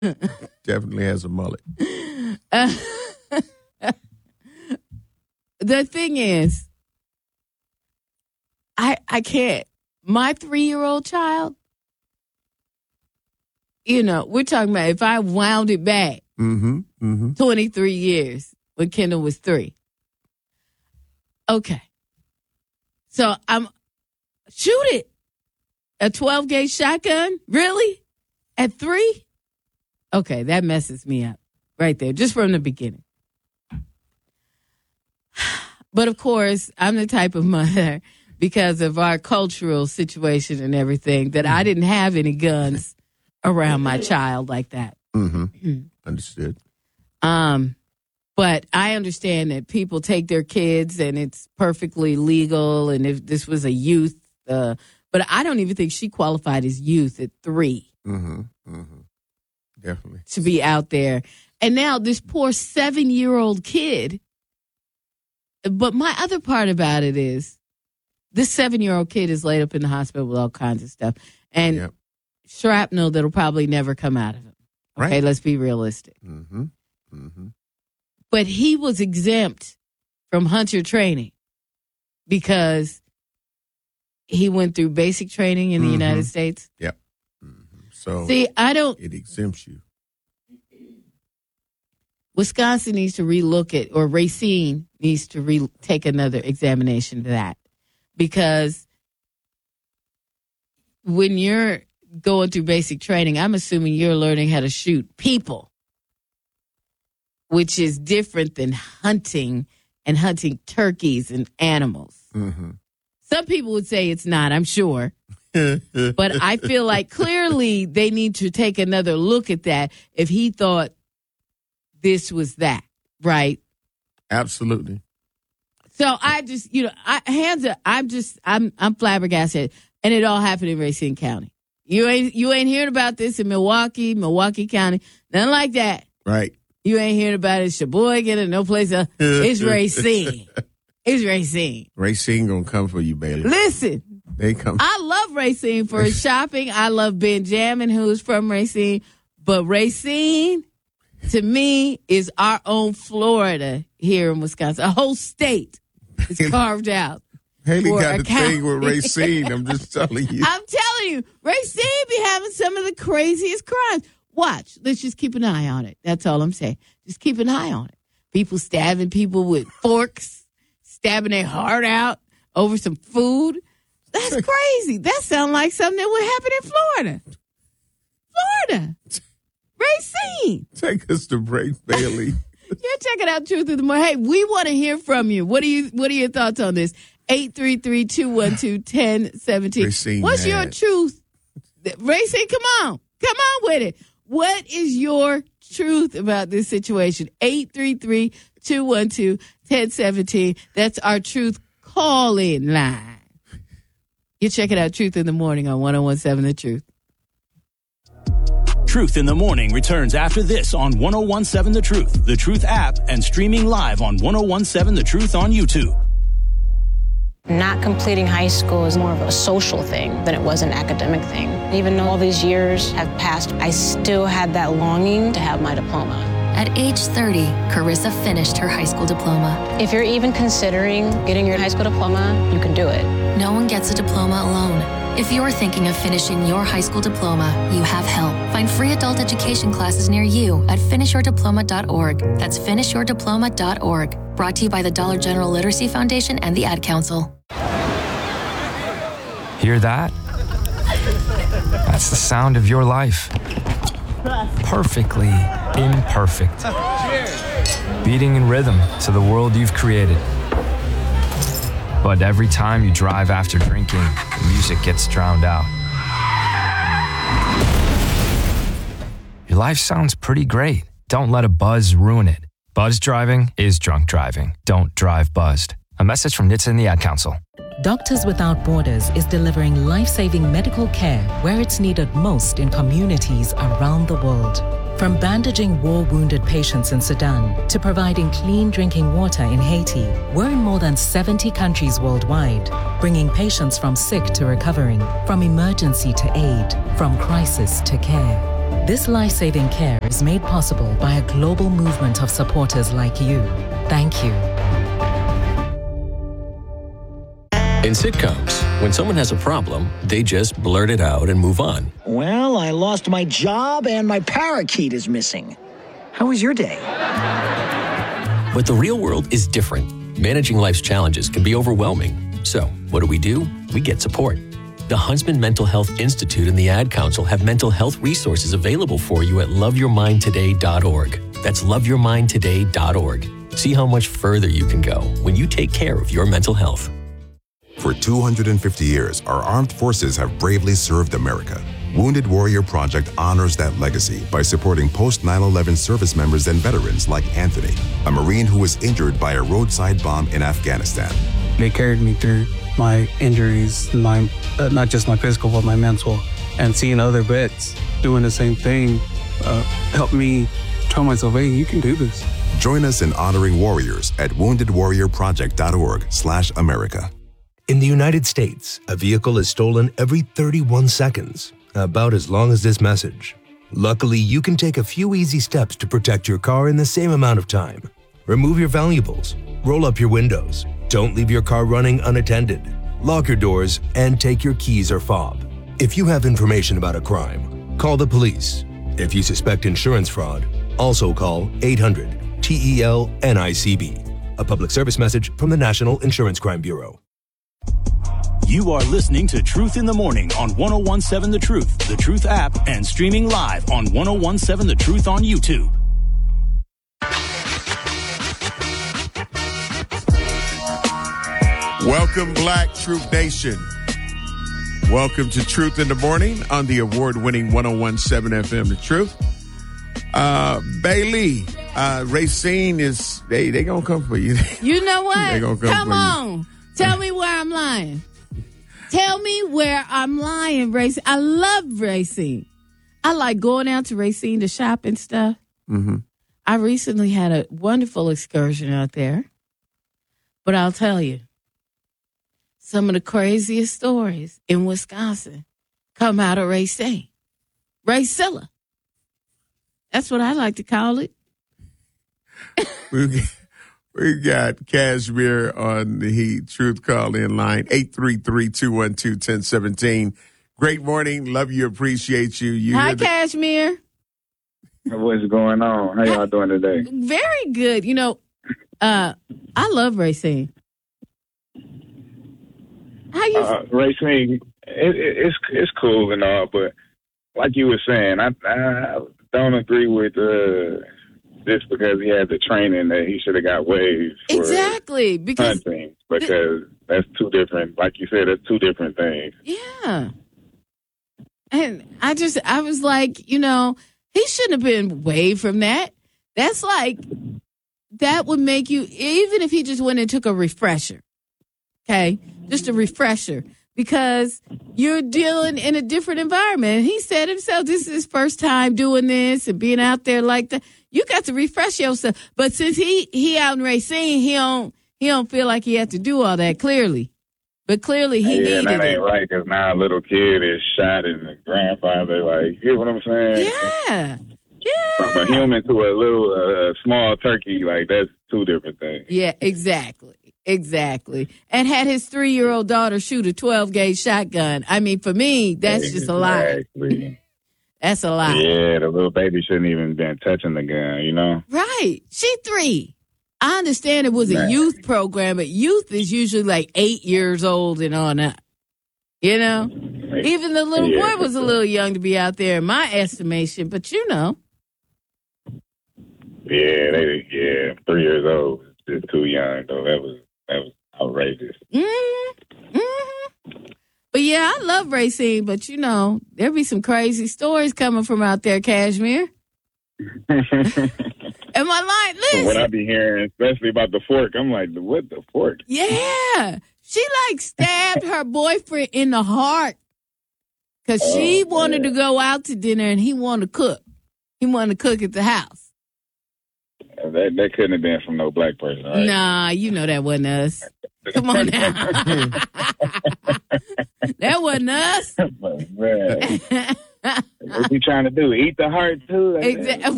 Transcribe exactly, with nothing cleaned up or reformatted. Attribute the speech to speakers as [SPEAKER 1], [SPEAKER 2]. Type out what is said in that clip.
[SPEAKER 1] Definitely has a mullet.
[SPEAKER 2] Uh, the thing is, I I can't. My three-year-old child, you know, we're talking about if I wound it back
[SPEAKER 1] mm-hmm, mm-hmm.
[SPEAKER 2] twenty-three years when Kendall was three. Okay. So I'm, shoot it. A twelve gauge shotgun? Really? At three? Okay, that messes me up right there, just from the beginning. But of course, I'm the type of mother, because of our cultural situation and everything, that I didn't have any guns around my child like that.
[SPEAKER 1] Mm-hmm. Understood.
[SPEAKER 2] Um, but I understand that people take their kids and it's perfectly legal. And if this was a youth, uh, but I don't even think she qualified as youth at three.
[SPEAKER 1] Mm-hmm. Mm-hmm. Definitely.
[SPEAKER 2] To be out there. And now this poor seven-year-old kid. But my other part about it is, this seven-year-old kid is laid up in the hospital with all kinds of stuff. And yep. shrapnel that'll probably never come out of him. Okay, right. Let's be realistic.
[SPEAKER 1] Mm-hmm. Mm-hmm.
[SPEAKER 2] But he was exempt from hunter training because he went through basic training in the mm-hmm. United States.
[SPEAKER 1] Yep. Mm-hmm. So
[SPEAKER 2] see, I don't.
[SPEAKER 1] It exempts you.
[SPEAKER 2] Wisconsin needs to relook at, or Racine needs to re- take another examination of that. Because when you're going through basic training, I'm assuming you're learning how to shoot people, which is different than hunting and hunting turkeys and animals.
[SPEAKER 1] Mm-hmm.
[SPEAKER 2] Some people would say it's not, I'm sure. But I feel like clearly they need to take another look at that if he thought this was that, right?
[SPEAKER 1] Absolutely.
[SPEAKER 2] So I just, you know, I, hands up, I'm just, I'm, I'm flabbergasted, and it all happened in Racine County. You ain't, you ain't hearing about this in Milwaukee, Milwaukee County, nothing like that.
[SPEAKER 1] Right.
[SPEAKER 2] You ain't hearing about it, Sheboygan, and no place else. It's Racine. It's Racine.
[SPEAKER 1] Racine gonna come for you, Bailey.
[SPEAKER 2] Listen,
[SPEAKER 1] they come.
[SPEAKER 2] I love Racine for its shopping. I love Benjamin, who's from Racine, but Racine, to me, is our own Florida here in Wisconsin. A whole state is carved out.
[SPEAKER 1] Haley got a thing with Racine. I'm just telling you.
[SPEAKER 2] I'm telling you, Racine be having some of the craziest crimes. Watch. Let's just keep an eye on it. That's all I'm saying. Just keep an eye on it. People stabbing people with forks, stabbing their heart out over some food. That's crazy. That sounds like something that would happen in Florida. Florida. Racine.
[SPEAKER 1] Take us to break, Bailey.
[SPEAKER 2] You're checking out Truth of the Morning. Hey, we want to hear from you. What are you? What are your thoughts on this? eight three three, two one two, one zero one seven.
[SPEAKER 1] Racine
[SPEAKER 2] What's
[SPEAKER 1] mad.
[SPEAKER 2] your truth? Racine, come on. Come on with it. What is your truth about this situation? eight three three, two one two, one zero one seven. That's our truth call-in line. You're checking out Truth in the Morning on one oh one seven The Truth.
[SPEAKER 3] Truth in the Morning returns after this on one oh one seven The Truth, The Truth app, and streaming live on one oh one seven The Truth on YouTube.
[SPEAKER 4] Not completing high school is more of a social thing than it was an academic thing. Even though all these years have passed, I still had that longing to have my diploma.
[SPEAKER 5] At age thirty, Carissa finished her high school diploma.
[SPEAKER 4] If you're even considering getting your high school diploma, you can do it.
[SPEAKER 5] No one gets a diploma alone. If you're thinking of finishing your high school diploma, you have help. Find free adult education classes near you at finish your diploma dot org. That's finish your diploma dot org. Brought to you by the Dollar General Literacy Foundation and the Ad Council.
[SPEAKER 6] Hear that? That's the sound of your life. Perfectly imperfect. Beating in rhythm to the world you've created. But every time you drive after drinking, the music gets drowned out. Your life sounds pretty great. Don't let a buzz ruin it. Buzz driving is drunk driving. Don't drive buzzed. A message from N H T S A and the Ad Council.
[SPEAKER 7] Doctors Without Borders is delivering life-saving medical care where it's needed most in communities around the world. From bandaging war-wounded patients in Sudan to providing clean drinking water in Haiti, we're in more than seventy countries worldwide, bringing patients from sick to recovering, from emergency to aid, from crisis to care. This life-saving care is made possible by a global movement of supporters like you. Thank you.
[SPEAKER 8] In sitcoms, when someone has a problem, they just blurt it out and move on.
[SPEAKER 9] Well, I lost my job and my parakeet is missing. How was your day?
[SPEAKER 8] But the real world is different. Managing life's challenges can be overwhelming. So, what do we do? We get support. The Huntsman Mental Health Institute and the Ad Council have mental health resources available for you at love your mind today dot org. That's love your mind today dot org. See how much further you can go when you take care of your mental health.
[SPEAKER 10] For two hundred fifty years, our armed forces have bravely served America. Wounded Warrior Project honors that legacy by supporting post nine eleven service members and veterans like Anthony, a Marine who was injured by a roadside bomb in Afghanistan.
[SPEAKER 11] They carried me through my injuries, my uh, not just my physical, but my mental. And seeing other vets doing the same thing uh, helped me tell myself, hey, you can do this.
[SPEAKER 10] Join us in honoring warriors at wounded warrior project dot org slash America.
[SPEAKER 12] In the United States, a vehicle is stolen every thirty-one seconds, about as long as this message. Luckily, you can take a few easy steps to protect your car in the same amount of time. Remove your valuables, roll up your windows, don't leave your car running unattended, lock your doors, and take your keys or fob. If you have information about a crime, call the police. If you suspect insurance fraud, also call eight hundred T E L N I C B. A public service message from the National Insurance Crime Bureau.
[SPEAKER 3] You are listening to Truth in the Morning on ten seventeen The Truth, The Truth app, and streaming live on ten seventeen The Truth on YouTube.
[SPEAKER 1] Welcome, Black Truth Nation. Welcome to Truth in the Morning on the award-winning ten seventeen F M The Truth. Uh, Bailey, uh, Racine is, they they gonna come for you.
[SPEAKER 2] You know what?
[SPEAKER 1] They gonna come
[SPEAKER 2] Come
[SPEAKER 1] for
[SPEAKER 2] on.
[SPEAKER 1] you.
[SPEAKER 2] Tell me where I'm lying. Tell me where I'm lying, Racine. I love Racine. I like going out to Racine to shop and stuff.
[SPEAKER 1] Mm-hmm.
[SPEAKER 2] I recently had a wonderful excursion out there. But I'll tell you, some of the craziest stories in Wisconsin come out of Racine. Racilla. That's what I like to call it.
[SPEAKER 1] we, we got Cashmere on the Heat Truth call in line, eight three three, two one two, one zero one seven. Great morning. Love you. Appreciate you. you
[SPEAKER 2] Hi,
[SPEAKER 1] the-
[SPEAKER 2] Cashmere.
[SPEAKER 13] What's going on? How y'all doing today?
[SPEAKER 2] Very good. You know, uh, I love Racine. How you?
[SPEAKER 13] Uh, Racine, it, it, it's it's cool and all, but like you were saying, I, I don't agree with uh, this because he had the training that he should have got waived for
[SPEAKER 2] exactly because
[SPEAKER 13] hunting because that's two different. Like you said, that's two different things.
[SPEAKER 2] Yeah, and I just I was like, you know, he shouldn't have been waived from that. That's like that would make you even if he just went and took a refresher. Okay. Just a refresher, because you're dealing in a different environment. He said himself, this is his first time doing this and being out there like that. You got to refresh yourself. But since he he out in Racine, he don't he don't feel like he had to do all that. Clearly, but clearly he
[SPEAKER 13] yeah,
[SPEAKER 2] needed
[SPEAKER 13] that ain't
[SPEAKER 2] it.
[SPEAKER 13] right because now a little kid is shot and the grandfather like, you hear what I'm saying?
[SPEAKER 2] Yeah, yeah.
[SPEAKER 13] From a human to a little uh, small turkey, like that's two different things.
[SPEAKER 2] Yeah, exactly. Exactly. And had his three-year-old daughter shoot a twelve-gauge shotgun. I mean, for me, that's
[SPEAKER 13] exactly.
[SPEAKER 2] just a lie. That's a lie.
[SPEAKER 13] Yeah, the little baby shouldn't even been touching the gun, you know?
[SPEAKER 2] Right. She three. I understand it was a
[SPEAKER 13] Man.
[SPEAKER 2] youth program, but youth is usually like eight years old and on up. You know? Even the little
[SPEAKER 13] Yeah,
[SPEAKER 2] boy was a little young to be out there in my estimation, but you know.
[SPEAKER 13] Yeah, they, yeah, three years old. Just too young, though. That was that was outrageous.
[SPEAKER 2] Mm-hmm. Mm-hmm. But yeah, I love Racine, but you know, there be some crazy stories coming from out there, Cashmere. Am I lying? Listen.
[SPEAKER 13] What I be hearing, especially about the fork, I'm like, what the fork?
[SPEAKER 2] Yeah. She like stabbed her boyfriend in the heart because oh, she wanted man. to go out to dinner and he wanted to cook. He wanted to cook at the house.
[SPEAKER 13] That that couldn't have been from no black person, right?
[SPEAKER 2] Nah, you know that wasn't us. Come on now. That wasn't us.
[SPEAKER 13] Man. What you trying to do? Eat the heart too?
[SPEAKER 2] Exactly.